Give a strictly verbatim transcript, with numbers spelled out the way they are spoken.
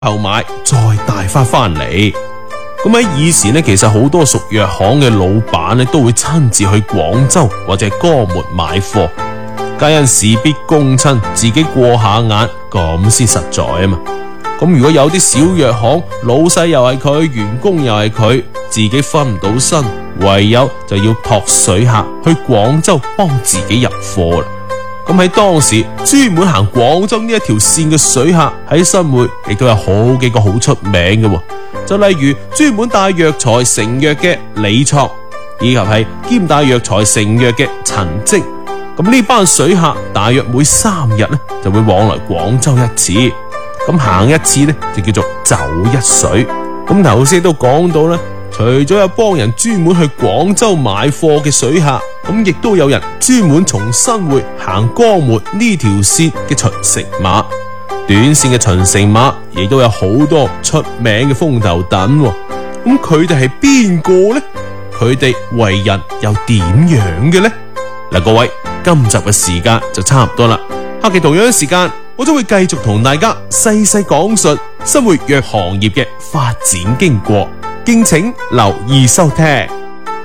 購買，再帶翻翻嚟。咁喺以前呢，其實好多熟藥行嘅老闆呢，都會親自去廣州或者係江門買貨，皆因事必躬親，自己過下眼咁先實在啊嘛。咁如果有啲小藥行老細又係佢，員工又係佢，自己分唔到身，唯有就要託水客去廣州幫自己入貨啦。咁喺當時專門行廣州呢一條線嘅水客喺新會亦都有好幾個好出名嘅，就例如專門帶藥材成藥嘅李創，以及係兼帶藥材成藥嘅陳積。咁呢班水客大約每三日咧就會往來廣州一次，咁行一次咧就叫做走一水。咁頭先都講到啦，除咗有幫人專門去廣州買貨嘅水客，咁亦都有人專門從新會行江門呢條線嘅巡城馬。短線嘅巡城馬亦都有好多出名嘅風頭躉，咁佢哋係邊個呢？佢哋為人又點樣嘅呢？嗱，各位，今集嘅時間就差唔多啦，下期同樣嘅時間，我將會繼續同大家細細講述新會藥行業嘅發展經過，敬請留意收聽。